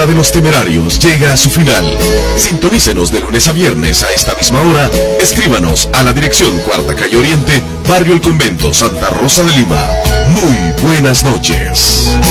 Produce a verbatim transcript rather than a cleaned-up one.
de los Temerarios llega a su final. Sintonícenos de lunes a viernes a esta misma hora. Escríbanos a la dirección Cuarta Calle Oriente, Barrio El Convento, Santa Rosa de Lima. Muy buenas noches.